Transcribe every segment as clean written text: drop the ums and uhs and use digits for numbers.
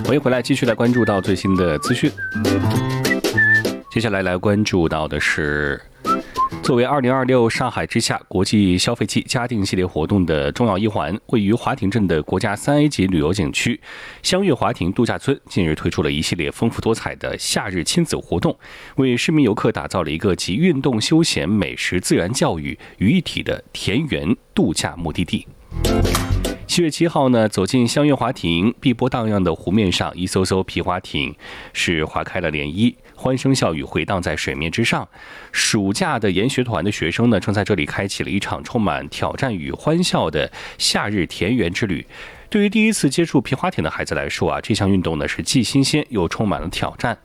欢迎回来，继续来关注到最新的资讯。接下来关注到的是，作为2026上海之夏国际消费季家电系列活动的重要一环，位于华亭镇的国家3A 级旅游景区香悦华亭度假村近日推出了一系列丰富多彩的夏日亲子活动，为市民游客打造了一个集运动、休闲、美食、自然教育于一体的田园度假目的地。7月7号呢，走进香悦华亭，碧波荡漾的湖面上，一艘艘皮划艇是划开了涟漪，欢声笑语回荡在水面之上。暑假的研学团的学生呢，正在这里开启了一场充满挑战与欢笑的夏日田园之旅。对于第一次接触皮划艇的孩子来说啊，这项运动呢是既新鲜又充满了挑战。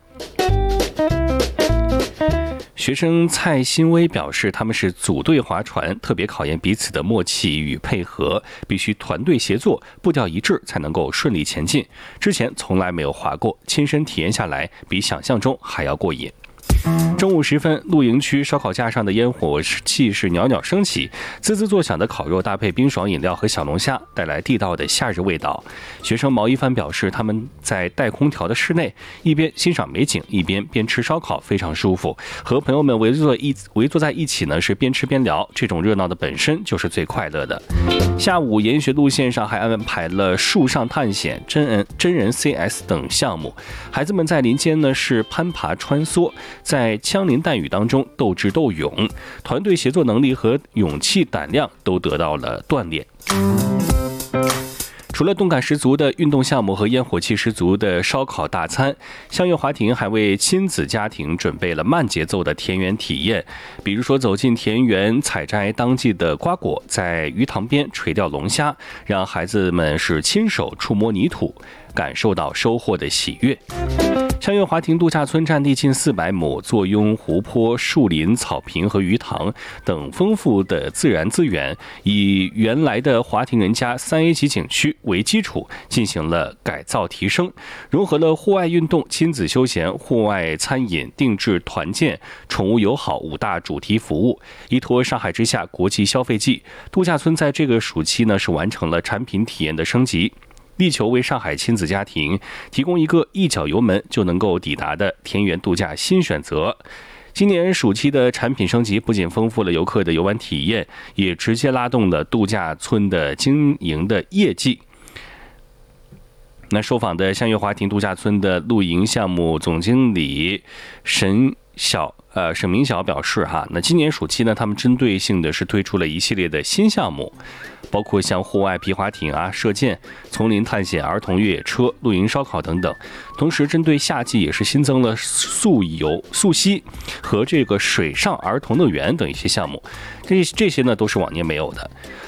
学生蔡新威表示，他们是组队划船，特别考验彼此的默契与配合，必须团队协作，步调一致才能够顺利前进。之前从来没有划过，亲身体验下来，比想象中还要过瘾。中午时分，露营区烧烤架上的烟火气是袅袅升起，滋滋作响的烤肉搭配冰爽饮料和小龙虾，带来地道的夏日味道。学生毛一帆表示，他们在带空调的室内，一边欣赏美景，一边吃烧烤，非常舒服。和朋友们围坐在一起呢，是边吃边聊，这种热闹的本身就是最快乐的。下午研学路线上还安排了树上探险、真人 CS 等项目，孩子们在林间呢是攀爬穿梭，在枪林弹雨当中斗智斗勇，团队协作能力和勇气胆量都得到了锻炼。除了动感十足的运动项目和烟火气十足的烧烤大餐，香悦华亭还为亲子家庭准备了慢节奏的田园体验，比如说走进田园采摘当季的瓜果，在鱼塘边垂钓龙虾，让孩子们是亲手触摸泥土，感受到收获的喜悦。香悦华亭度假村占地近400亩，坐拥湖泊、树林、草坪和鱼塘等丰富的自然资源，以原来的华亭人家3A 级景区为基础，进行了改造提升，融合了户外运动、亲子休闲、户外餐饮、定制团建、宠物友好5大主题服务。依托上海之夏国际消费季，度假村在这个暑期呢是完成了产品体验的升级，力求为上海亲子家庭提供一个一脚油门就能够抵达的田园度假新选择。今年暑期的产品升级不仅丰富了游客的游玩体验，也直接拉动了度假村的经营的业绩。那受访的香悦华亭度假村的露营项目总经理沈明晓表示那今年暑期呢，他们针对性的是推出了一系列的新项目，包括像户外皮划艇射箭、丛林探险、儿童越野车、露营烧烤等等。同时针对夏季也是新增了溯溪和这个水上儿童乐园等一些项目，这些呢都是往年没有的。